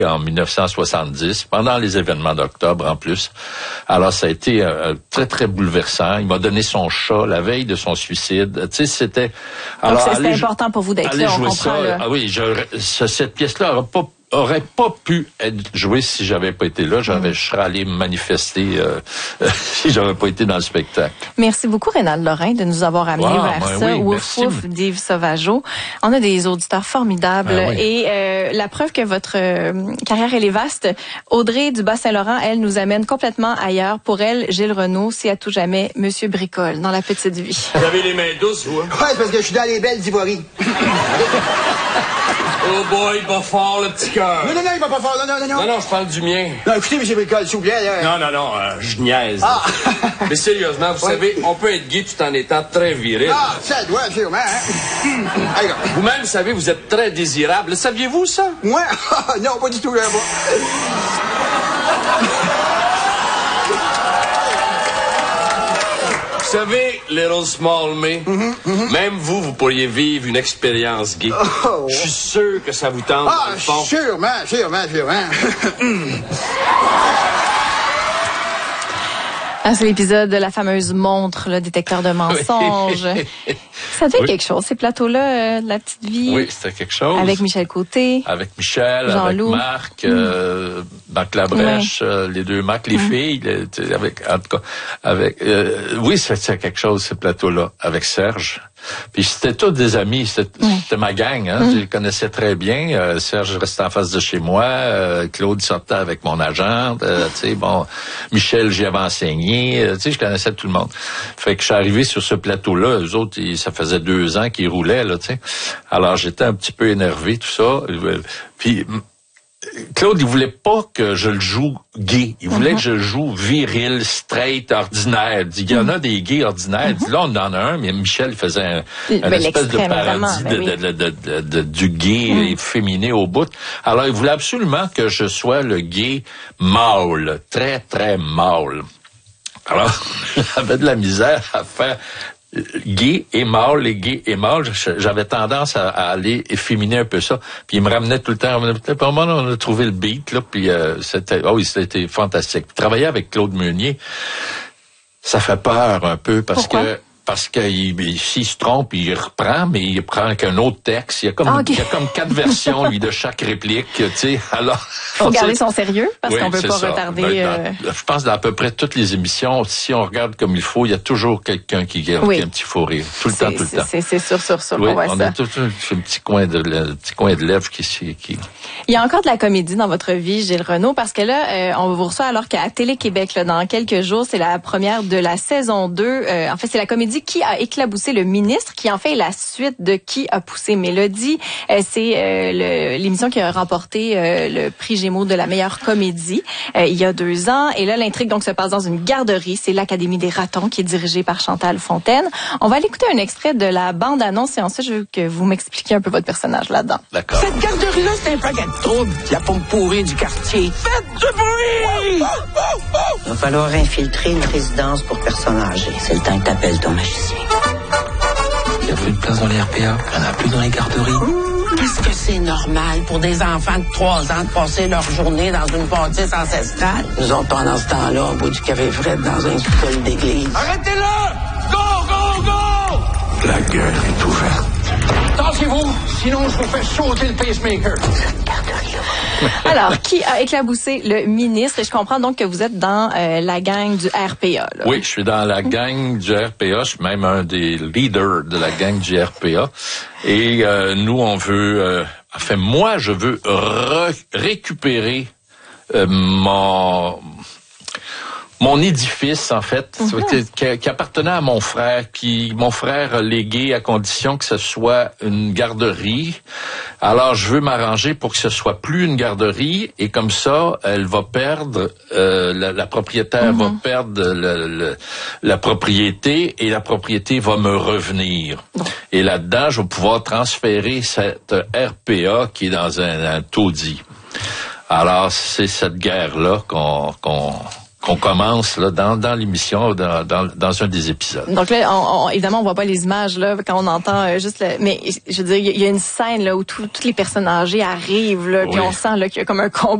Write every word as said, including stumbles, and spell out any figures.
en dix-neuf cent soixante-dix, pendant les événements d'octobre en plus. Alors, ça a été euh, très, très bouleversant. Il m'a donné son chat la veille de son suicide. Tu sais, c'était... Alors, donc, c'était important pour vous d'être là, on comprend. Ça, là. Ah oui, je, ce, cette pièce-là n'aurait pas aurait pas pu être joué si j'avais pas été là. J'avais, mmh. je serais allé manifester euh, si j'avais pas été dans le spectacle. Merci beaucoup, Rénal Lorrain, de nous avoir amené wow, vers ben ça. Oui, Ouf, ouf, d'Yves Sauvageau. On a des auditeurs formidables. Ben oui. Et euh, la preuve que votre euh, carrière, elle est vaste. Audrey du Bas-Saint-Laurent, elle, nous amène complètement ailleurs. Pour elle, Gilles Renaud, c'est à tout jamais Monsieur Bricole dans La Petite Vie. Vous avez les mains douces, vous? Hein? Ouais, c'est parce que je suis dans les belles d'Ivory. Oh boy, il va fort, le petit cœur. Non, non, non, il va pas fort. Non, non, non, non. Non, non, je parle du mien. Non, écoutez, M. Bricole, s'il vous plaît. Là. Non, non, non, euh, je niaise. Ah. Mais sérieusement, vous ouais. savez, on peut être gay tout en étant très viril. Ah, ça doit, sûrement, hein. Allez, vous-même, vous savez, vous êtes très désirable. Saviez-vous ça? Moi? Non, pas du tout, là, moi. Vous savez, Little Small Me, mm-hmm, mm-hmm. même vous, vous pourriez vivre une expérience gay. Oh, je suis sûr que ça vous tente. Ah, dans le fond. sûrement, sûrement, sûrement. Ah, c'est l'épisode de la fameuse montre, le détecteur de mensonges. Oui. Ça devait être oui. quelque chose, ces plateaux-là, euh, de La Petite Vie. Oui, c'était quelque chose. Avec Michel Côté. Avec Michel, Jean-Loup. avec Marc, mm. euh, Marc Labrèche, oui. euh, les deux Marc, les mm. filles, les, avec, en tout cas, avec, euh, oui, c'était quelque chose, ces plateaux-là, avec Serge. Puis c'était tous des amis, c'était, oui. c'était ma gang, hein, mm. je les connaissais très bien. Euh, Serge restait en face de chez moi, euh, Claude sortait avec mon agent, euh, tu sais, bon, Michel, j'y avais enseigné, euh, tu sais, je connaissais tout le monde. Fait que je suis arrivé sur ce plateau-là, eux autres, ils, ça faisait deux ans qu'ils roulaient, là, tu sais. Alors j'étais un petit peu énervé, tout ça. Puis Claude, il voulait pas que je le joue gay. Il voulait mm-hmm. que je le joue viril, straight, ordinaire. Il y en a des gays ordinaires. Mm-hmm. Là, on en a un, mais Michel faisait un, un espèce de parodie ben oui. de, de, de, de, de, du gay mm. efféminé au bout. Alors, il voulait absolument que je sois le gay mâle, très, très mâle. Alors, j'avais de la misère à faire gay et mâle, les gays et mâles, j'avais tendance à, à aller efféminer un peu ça. Puis il me ramenait tout le temps. Pour un moment, on a trouvé le beat, là, puis euh, c'était, oh oui, c'était fantastique. Puis, travailler avec Claude Meunier, ça fait peur un peu parce Pourquoi? que parce qu'il s'il se trompe, il reprend, mais il prend qu'un autre texte. Il y a comme ah, okay. il y a comme quatre versions lui de chaque réplique, tu sais. Alors, faut garder son sérieux parce oui, qu'on peut pas ça. retarder. Ben, dans, euh... Je pense dans à peu près toutes les émissions, si on regarde comme il faut, il y a toujours quelqu'un qui garde oui. un petit fou rire, tout le c'est, temps, tout le temps. C'est, c'est sûr, sûr, sûr. Oui, on, on ça. a tout un petit coin de un petit coin de lèvres qui, qui. Il y a encore de la comédie dans votre vie, Gilles Renaud, parce que là, euh, on vous reçoit alors qu'à Télé-Québec, là, dans quelques jours, c'est la première de la saison deux. Euh, en fait, c'est la comédie Qui a éclaboussé le ministre, qui en fait est la suite de Qui a poussé Mélodie. Euh, c'est euh, le, l'émission qui a remporté euh, le prix Gémeaux de la meilleure comédie euh, il y a deux ans. Et là, l'intrigue donc se passe dans une garderie. C'est l'Académie des ratons qui est dirigée par Chantal Fontaine. On va aller écouter un extrait de la bande-annonce et ensuite, je veux que vous m'expliquiez un peu votre personnage là-dedans. D'accord. Cette garderie-là, c'est un paquet de troubles. La pomme pourrie du quartier. Faites du bruit! Il va falloir infiltrer une résidence pour personnes âgées. C'est le temps que t'appelles ton magicien. Il n'y a plus de place dans les R P A, il n'y en a plus dans les garderies. Est-ce que c'est normal pour des enfants de trois ans de passer leur journée dans une bâtisse ancestrale? Nous autres, pendant ce temps-là, au bout du café fret dans un sous-sol d'église. Arrêtez-le! Go, go, go! La gueule est ouverte. Tassez-vous, sinon je vous fais sauter le pacemaker. Alors, Qui a éclaboussé le ministre? Et je comprends donc que vous êtes dans euh, la gang du R P A. Là. Oui, je suis dans la gang du R P A. Je suis même un des leaders de la gang du R P A. Et euh, nous, on veut... Euh, enfin, moi, je veux re- récupérer euh, mon... Mon édifice, en fait, mm-hmm. qui, qui appartenait à mon frère, qui mon frère a légué à condition que ce soit une garderie. Alors, je veux m'arranger pour que ce soit plus une garderie et comme ça, elle va perdre, euh, la, la propriétaire mm-hmm. va perdre le, le, la propriété et la propriété va me revenir. Mm-hmm. Et là-dedans, je vais pouvoir transférer cette R P A qui est dans un, un taudis. Alors, c'est cette guerre-là qu'on... qu'on qu'on commence là dans dans l'émission, dans dans dans un des épisodes. Donc là, on, on, évidemment, on voit pas les images là quand on entend euh, juste, le, mais je veux dire, il y a une scène là où tout, toutes les personnes âgées arrivent là, puis oui. on sent là qu'il y a comme un combat